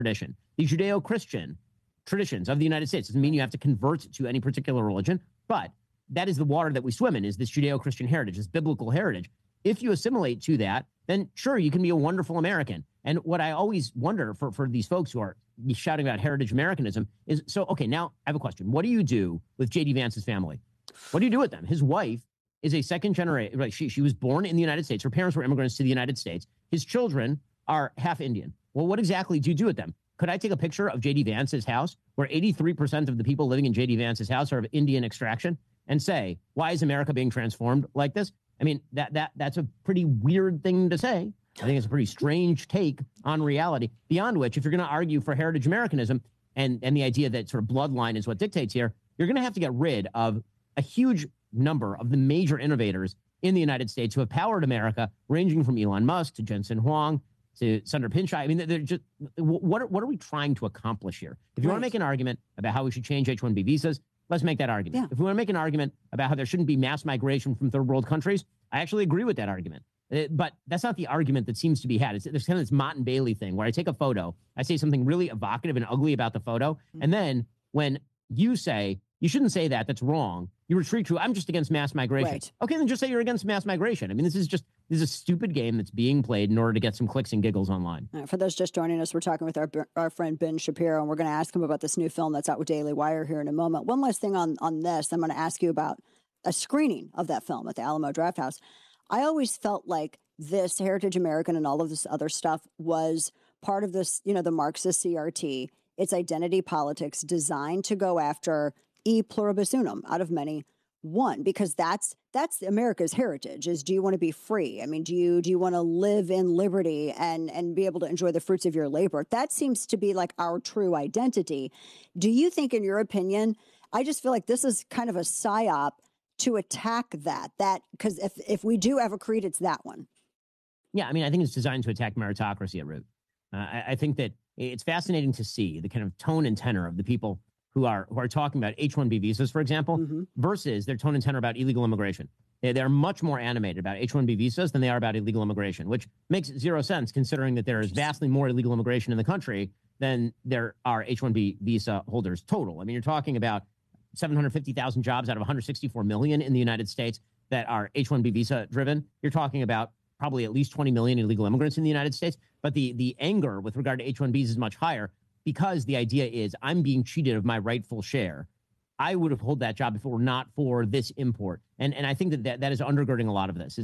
tradition. The Judeo-Christian traditions of the United States doesn't mean you have to convert to any particular religion, but that is the water that we swim in, is this Judeo-Christian heritage, this biblical heritage. If you assimilate to that, then sure, you can be a wonderful American. And what I always wonder for these folks who are shouting about heritage Americanism is, so, okay, now I have a question. What do you do with J.D. Vance's family? What do you do with them? His wife is a second generation, right? She was born in the United States. Her parents were immigrants to the United States. His children are half Indian. Well, what exactly do you do with them? Could I take a picture of J.D. Vance's house, where 83% of the people living in J.D. Vance's house are of Indian extraction, and say, why is America being transformed like this? I mean, that's a pretty weird thing to say. I think it's a pretty strange take on reality, beyond which, if you're going to argue for heritage Americanism and the idea that sort of bloodline is what dictates here, you're going to have to get rid of a huge number of the major innovators in the United States who have powered America, ranging from Elon Musk to Jensen Huang to Sundar Pichai. I mean, they're just, what are we trying to accomplish here? If you want to make an argument about how we should change H-1B visas, let's make that argument. Yeah. If we want to make an argument about how there shouldn't be mass migration from third world countries, I actually agree with that argument. But that's not the argument that seems to be had. There's kind of this Mott and Bailey thing where I take a photo, I say something really evocative and ugly about the photo, and then when you say, you shouldn't say that, that's wrong, you retreat to, I'm just against mass migration. Right. Okay, then just say you're against mass migration. I mean, this is a stupid game that's being played in order to get some clicks and giggles online. For those just joining us, we're talking with our friend Ben Shapiro, and we're going to ask him about this new film that's out with Daily Wire here in a moment. One last thing on this, I'm going to ask you about a screening of that film at the Alamo Drafthouse. I always felt like this Heritage American and all of this other stuff was part of this, the Marxist CRT. It's identity politics designed to go after e pluribus unum, out of many, one, because that's America's heritage. Is, do you want to be free? I mean, do you want to live in liberty and be able to enjoy the fruits of your labor? That seems to be like our true identity. Do you think, in your opinion, I just feel like this is kind of a psyop to attack that because if we do have a creed, it's that one. Yeah, I mean, I think it's designed to attack meritocracy at root. I think that it's fascinating to see the kind of tone and tenor of the people who are talking about H-1B visas, for example, versus their tone and tenor about illegal immigration. They're much more animated about H-1B visas than they are about illegal immigration, which makes zero sense considering that there is vastly more illegal immigration in the country than there are H-1B visa holders total. I mean, you're talking about 750,000 jobs out of 164 million in the United States that are H-1B visa driven. You're talking about probably at least 20 million illegal immigrants in the United States. But the anger with regard to H-1Bs is much higher because the idea is I'm being cheated of my rightful share. I would have held that job if it were not for this import. And I think that is undergirding a lot of this.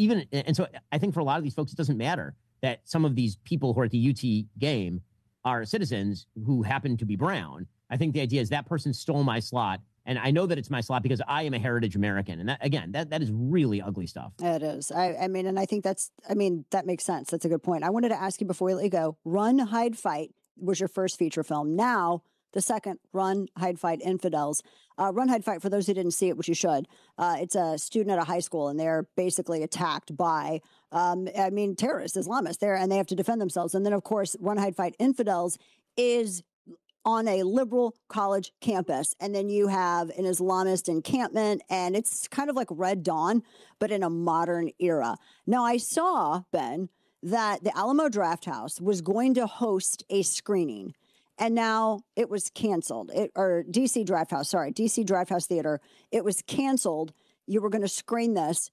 So I think for a lot of these folks, it doesn't matter that some of these people who are at the UT game are citizens who happen to be brown. I think the idea is that person stole my slot. And I know that it's my slot because I am a heritage American. And that is really ugly stuff. It is. I mean, and I think that makes sense. That's a good point. I wanted to ask you before we let you go, Run, Hide, Fight was your first feature film. Now, the second, Run, Hide, Fight, Infidels. Run, Hide, Fight, for those who didn't see it, which you should, it's a student at a high school, and they're basically attacked by, terrorists, Islamists there, and they have to defend themselves. And then, of course, Run, Hide, Fight, Infidels is on a liberal college campus. And then you have an Islamist encampment, and it's kind of like Red Dawn, but in a modern era. Now, I saw, Ben, that the Alamo Drafthouse was going to host a screening, and now it was canceled. DC Drafthouse Theater. It was canceled. You were going to screen this.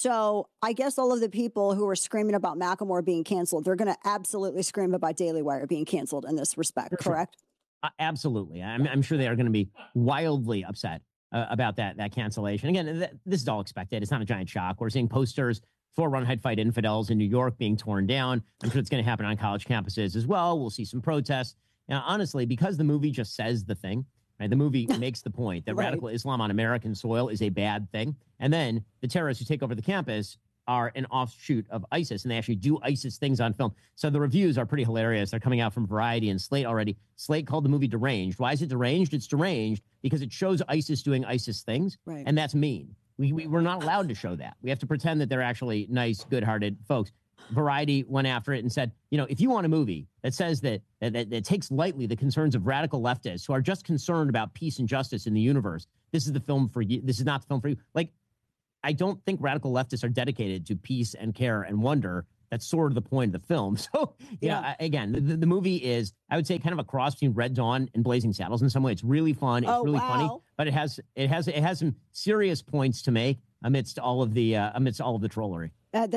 So I guess all of the people who were screaming about Macklemore being canceled, they're going to absolutely scream about Daily Wire being canceled in this respect, correct? Absolutely. I'm sure they are going to be wildly upset about that cancellation. Again, this is all expected. It's not a giant shock. We're seeing posters for Run, Hide, Fight, Infidels in New York being torn down. I'm sure it's going to happen on college campuses as well. We'll see some protests. Now, honestly, because the movie just says the thing, right? The movie makes the point that radical Islam on American soil is a bad thing. And then the terrorists who take over the campus are an offshoot of ISIS, and they actually do ISIS things on film. So the reviews are pretty hilarious. They're coming out from Variety and Slate already. Slate called the movie deranged. Why is it deranged? It's deranged because it shows ISIS doing ISIS things, and that's mean. We're not allowed to show that. We have to pretend that they're actually nice, good-hearted folks. Variety went after it and said, if you want a movie that says that takes lightly the concerns of radical leftists who are just concerned about peace and justice in the universe, this is the film for you. This is not the film for you. Like, I don't think radical leftists are dedicated to peace and care and wonder. that's sort of the point of the film. So, again, the movie is, I would say, kind of a cross between Red Dawn and Blazing Saddles in some way. It's really fun. It's really funny, but it has some serious points to make amidst all of the trollery.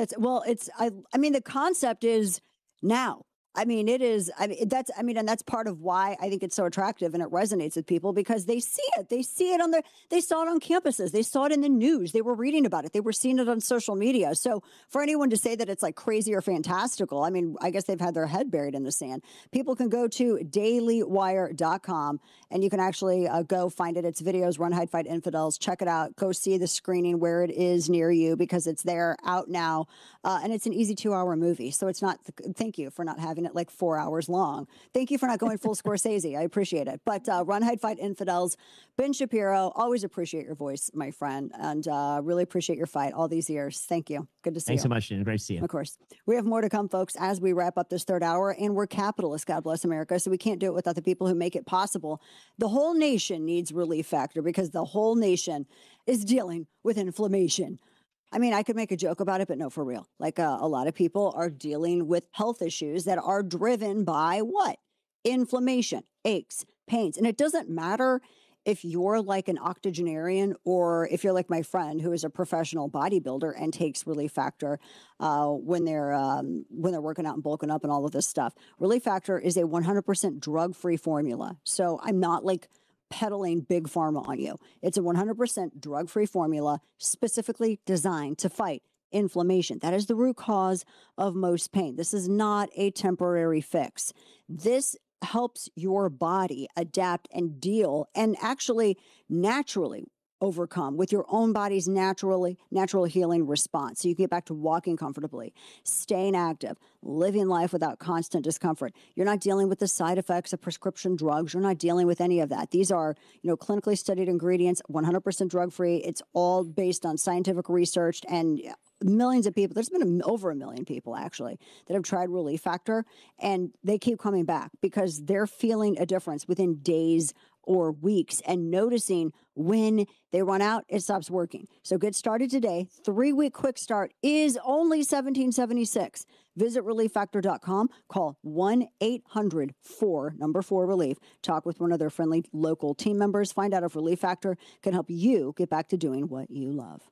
I mean, the concept is now. I mean, it is. And that's part of why I think it's so attractive and it resonates with people, because they see it. They see it they saw it on campuses. They saw it in the news. They were reading about it. They were seeing it on social media. So for anyone to say that it's like crazy or fantastical, I mean, I guess they've had their head buried in the sand. People can go to dailywire.com and you can actually go find it. It's videos, Run, Hide, Fight Infidels. Check it out. Go see the screening where it is near you, because it's there, out now. And it's an easy 2-hour movie. So it's not, thank you for not having it like 4 hours long. Thank you for not going full Scorsese. I appreciate it. But Run, Hide, Fight Infidels. Ben Shapiro, always appreciate your voice, my friend, and really appreciate your fight all these years. Thank you. Good to see you. Thanks so much, Jen. Great to see you. Of course. We have more to come, folks, as we wrap up this third hour, and we're capitalists, God bless America, so we can't do it without the people who make it possible. The whole nation needs Relief Factor, because the whole nation is dealing with inflammation. I mean, I could make a joke about it, but no, for real. Like a lot of people are dealing with health issues that are driven by what? Inflammation, aches, pains. And it doesn't matter if you're like an octogenarian or if you're like my friend who is a professional bodybuilder and takes Relief Factor when they're working out and bulking up and all of this stuff. Relief Factor is a 100% drug-free formula. So I'm not like peddling big pharma on you. It's a 100% drug-free formula specifically designed to fight inflammation. That is the root cause of most pain. This is not a temporary fix. This helps your body adapt and deal and actually naturally overcome with your own body's natural healing response. So you get back to walking comfortably, staying active, living life without constant discomfort. You're not dealing with the side effects of prescription drugs. You're not dealing with any of that. These are, clinically studied ingredients, 100% drug-free. It's all based on scientific research, and millions of people. There's been over 1 million people actually that have tried Relief Factor, and they keep coming back because they're feeling a difference within days or weeks and noticing when they run out, it stops working. So get started today. 3-week quick start is only $17.76. Visit ReliefFactor.com. Call 1-800-4-relief. Talk with one of their friendly local team members. Find out if Relief Factor can help you get back to doing what you love.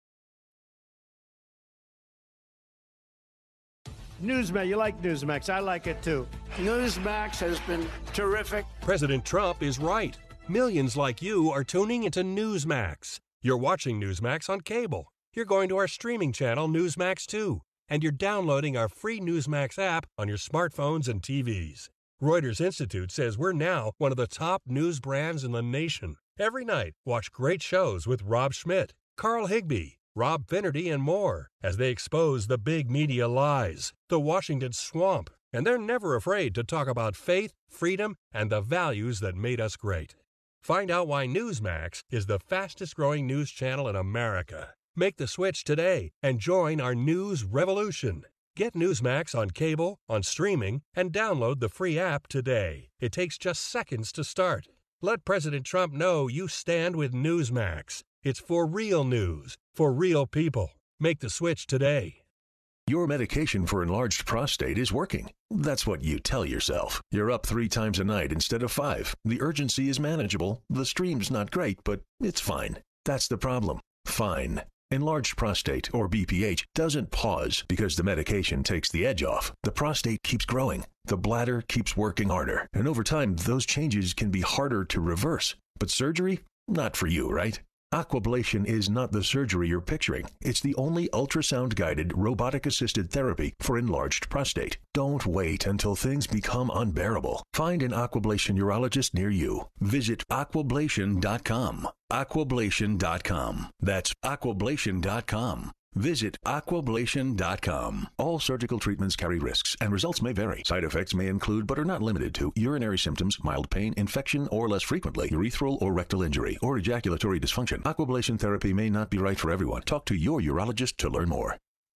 Newsmax, you like Newsmax. I like it too. Newsmax has been terrific. President Trump is right. Millions like you are tuning into Newsmax. You're watching Newsmax on cable. You're going to our streaming channel, Newsmax 2. And you're downloading our free Newsmax app on your smartphones and TVs. Reuters Institute says we're now one of the top news brands in the nation. Every night, watch great shows with Rob Schmidt, Carl Higbie, Rob Finnerty, and more as they expose the big media lies, the Washington swamp, and they're never afraid to talk about faith, freedom, and the values that made us great. Find out why Newsmax is the fastest-growing news channel in America. Make the switch today and join our news revolution. Get Newsmax on cable, on streaming, and download the free app today. It takes just seconds to start. Let President Trump know you stand with Newsmax. It's for real news, for real people. Make the switch today. Your medication for enlarged prostate is working. That's what you tell yourself. You're up 3 times a night instead of 5. The urgency is manageable. The stream's not great, but it's fine. That's the problem. Fine. Enlarged prostate, or BPH, doesn't pause because the medication takes the edge off. The prostate keeps growing. The bladder keeps working harder. And over time, those changes can be harder to reverse. But surgery? Not for you, right? Aquablation is not the surgery you're picturing. It's the only ultrasound-guided, robotic-assisted therapy for enlarged prostate. Don't wait until things become unbearable. Find an Aquablation urologist near you. Visit aquablation.com. Aquablation.com. That's aquablation.com. Visit aquablation.com. All surgical treatments carry risks, and results may vary. Side effects may include, but are not limited to, urinary symptoms, mild pain, infection, or less frequently, urethral or rectal injury, or ejaculatory dysfunction. Aquablation therapy may not be right for everyone. Talk to your urologist to learn more.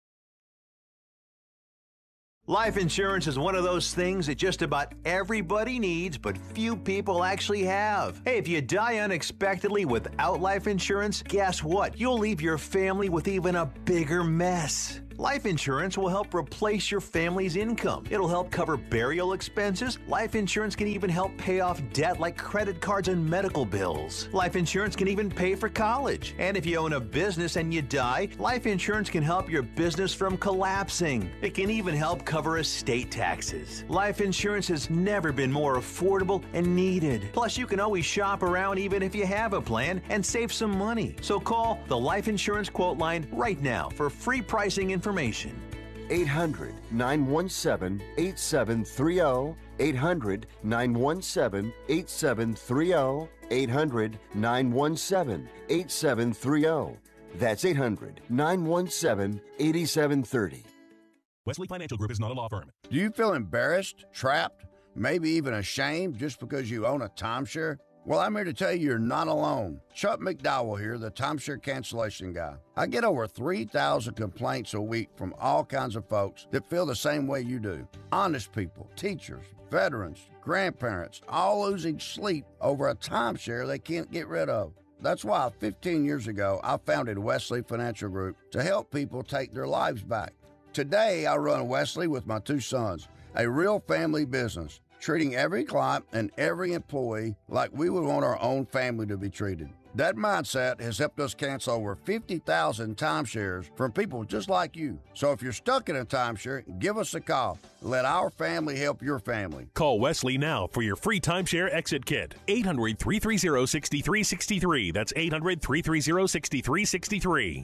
Life insurance is one of those things that just about everybody needs, but few people actually have. Hey, if you die unexpectedly without life insurance, guess what? You'll leave your family with even a bigger mess. Life insurance will help replace your family's income. It'll help cover burial expenses. Life insurance can even help pay off debt like credit cards and medical bills. Life insurance can even pay for college. And if you own a business and you die, life insurance can help your business from collapsing. It can even help cover estate taxes. Life insurance has never been more affordable and needed. Plus, you can always shop around even if you have a plan and save some money. So call the Life Insurance Quote Line right now for free pricing information. 800-917-8730. 800-917-8730. 800-917-8730. That's 800-917-8730. Wesley Financial Group is not a law firm. Do you feel embarrassed, trapped, maybe even ashamed just because you own a timeshare? Well, I'm here to tell you you're not alone. Chuck McDowell here, the timeshare cancellation guy. I get over 3,000 complaints a week from all kinds of folks that feel the same way you do. Honest people, teachers, veterans, grandparents, all losing sleep over a timeshare they can't get rid of. That's why 15 years ago, I founded Wesley Financial Group to help people take their lives back. Today, I run Wesley with my two sons, a real family business, treating every client and every employee like we would want our own family to be treated. That mindset has helped us cancel over 50,000 timeshares from people just like you. So if you're stuck in a timeshare, give us a call. Let our family help your family. Call Wesley now for your free timeshare exit kit. 800-330-6363. That's 800-330-6363.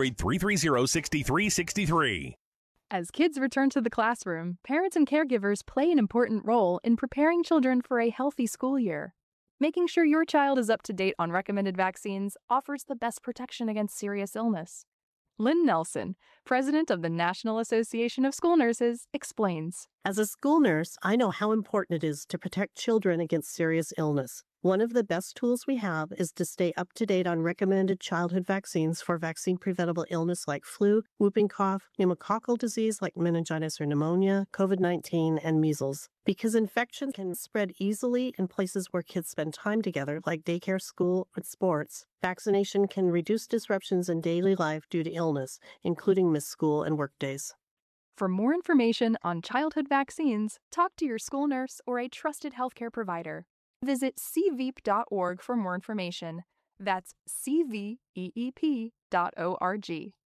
800-330-6363. As kids return to the classroom, parents and caregivers play an important role in preparing children for a healthy school year. Making sure your child is up to date on recommended vaccines offers the best protection against serious illness. Lynn Nelson, president of the National Association of School Nurses, explains. As a school nurse, I know how important it is to protect children against serious illness. One of the best tools we have is to stay up to date on recommended childhood vaccines for vaccine-preventable illness like flu, whooping cough, pneumococcal disease like meningitis or pneumonia, COVID-19, and measles. Because infection can spread easily in places where kids spend time together, like daycare, school, and sports, vaccination can reduce disruptions in daily life due to illness, including missed school and work days. For more information on childhood vaccines, talk to your school nurse or a trusted healthcare provider. Visit cveep.org for more information. That's cveep.org.